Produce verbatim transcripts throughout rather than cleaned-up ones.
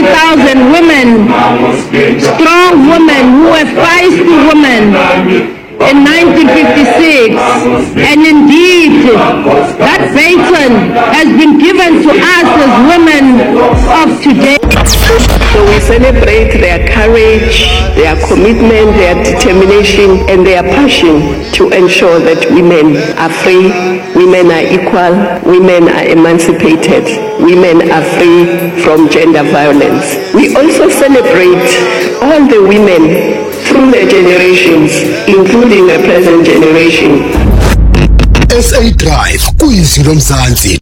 thousand women, strong women who were feisty women in nineteen fifty-six, and indeed that baton has been given to us as women of today. So we celebrate their courage, their commitment, their determination, and their passion to ensure that women are free, women are equal, women are emancipated, women are free from gender violence. We also celebrate all the women through the generations, including the present generation. S A Drive, kuyizilo mzansi.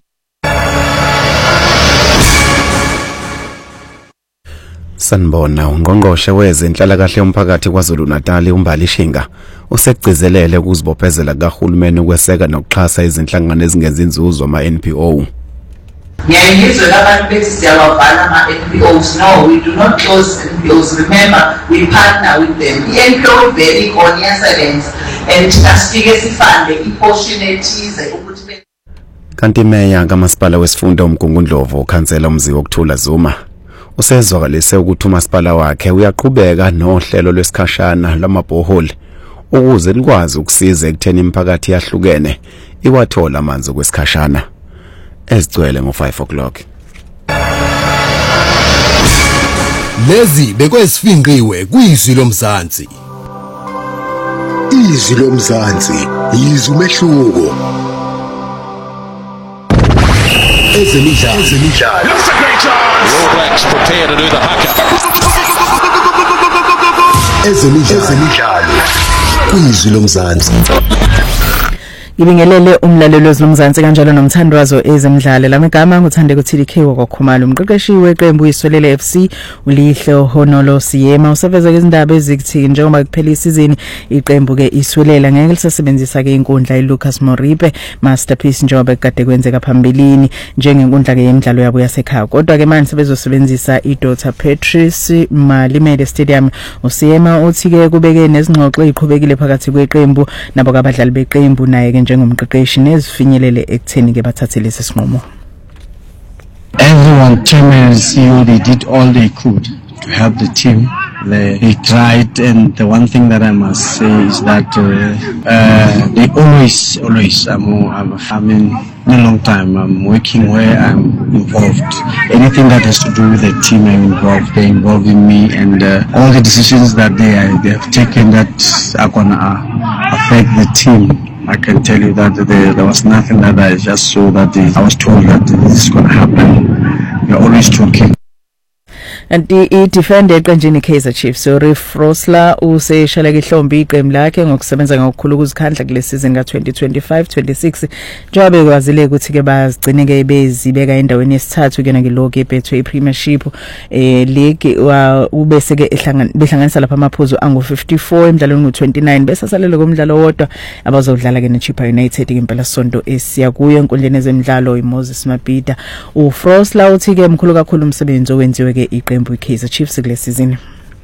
Sanibona ungqongqoshe wezenhlalakahle yomphakathi kwaZulu Natal uMbali Shinga usegcizelele ukuzibophezela kahulumeni ukweseka nokuxhasa izinhlangano ezingenza inzuzo ama N P O. Ngiyayizwe labantu bethi siyabavala ama N P Os. No, we do not close N P Os. Remember, we partner with them. The N P O very on yasebenza and sasifike sifande iportion ethize ukuthi kanti meya kamasipala wesifunda uMgungundlovu ukhansela umzi wokuthula Zuma usezwakalise ukuthi umasipala wakhe uyaqhubeka nohlelo lwesikhashana lamabhoholi ukuze likwazi ukusiza ekutheni imiphakathi yahlukene iwathola amanzi kwesikhashana ezigcwele ngo five o'clock. Lezi bekwesifinqiwe kuyizwi lomzansi. Izwi lomzansi yizwi umehluko. Ezemidlalo ezemidlalo. All Blacks prepare to do the haka. Ezemidlalo ezemidlalo kuyizwi lomzansi. Ngibingelele umlalelo wezilomzansi kanjalo nomthandwazo ezemidlalo lamagama nguthande ku T D K wakhokhumalo umqeqeshi weqembu iSwelele F C ulihle Honolo Siyema usaveza izindaba ezikuthi njengoba kuphela isizini iqembu ke iSwelela ngeke lisebenzisa ke inkundla iLucas Moripe Masterpiece njengoba kade kwenzeka phambilini njengenkundla ke yemidlalo yabo yasekhaya kodwa ke manje sebezosebenzisa iDoctor Patrice Malimele Stadium. uSiyema uthi ke kubeke nezingxoxo eziqhubekile phakathi kweqembu nabo abadlali beqembu naye ke njengomqeqeshi nezifinyelele ekutheni ke bathathele isinqumo. Everyone came and see you, they did all they could to help the team. They, they tried, and the one thing that I must say is that uh, uh, they always, always, I'm, I'm, I mean, in a long time, I'm working where I'm involved. Anything that has to do with the team, I'm involved. They're involving me, and uh, all the decisions that they, they have taken that are gonna uh, affect the team. I can tell you that there, there was nothing that I just saw that the, I was told that this is going to happen. We're always talking. And the defended kanjeni Kaizer Chiefs so Riff Rosler useshala ke Hlombe iqembu lakhe ngokusebenza ngokukhulu ukuzikhandla kule season ka twenty twenty-five twenty-six njengoba kwazile ukuthi ke bazigcine ke bezibeka endaweni yesithathu kena ke lokho ebethwe iPremiership eh league ubese ke behlanganisa lapha amaphuzu angu fifty-four emidlalweni ngu twenty-nine bese salele komdlalo wodwa abazodlala ke neChippa United ngempela sonto esiya kuyo enkundleni zemidlalo iMoses Mabhida. uFrosler uthi ke mkhulu kakhulu umsebenzi owenziwe ke iqembu Kaizer Chiefs this season.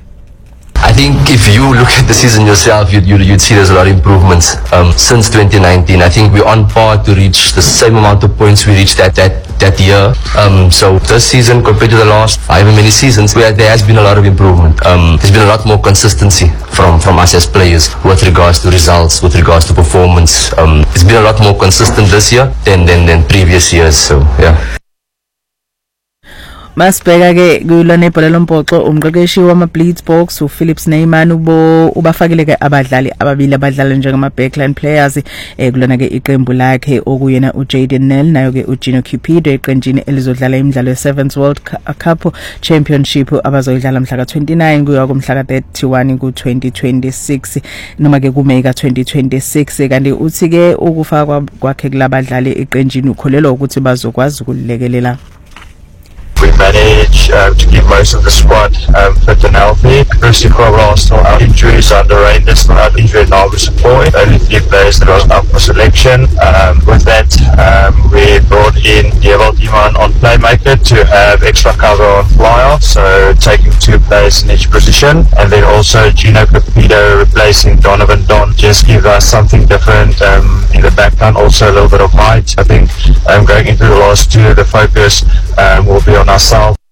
I think if you look at the season yourself, you'd, you'd, you'd see there's a lot of improvements. Um, since twenty nineteen, I think we're on par to reach the same amount of points we reached that that, that year. Um, so this season compared to the last however many seasons, where there has been a lot of improvement. Um, there's been a lot more consistency from, from us as players with regards to results, with regards to performance. Um, it's been a lot more consistent this year than, than, than previous years. So, yeah. Masibheka ke kulona ibhola lombhoxo umqeqeshi wama Blitzboks uPhillips Neyman ubo ubafakile ke abadlali ababili abadlala njengama backline players eh kulona ke iqembu lakhe okuyena uJayden Nell nayo ke uGino Cupido eqenjini elizodlala imidlalo ye-Sevens World Cup Championship abazoyidlala mhla ka twenty-nine kuya kumhla ka thirty-one ku twenty twenty-six noma ke kuMay ka twenty twenty-six kanti uthi ke ukufaka kwakhe kulabadlali eqenjini ukholelwa ukuthi bazokwazi ukulekelela. We managed um, to keep most of the squad um, fit and healthy. Christy Crowell is still out. Injuries under Rangers, still out injured now with support. Only three players that was up for selection. Um, with that, um, we brought in Diego Iman on playmaker to have extra cover on flyer, so taking two players in each position. And then also Gino Cupido replacing Donovan Don, just give us something different um, in the background, also a little bit of height. I think um, going into the last two, the focus um, will be on ourselves.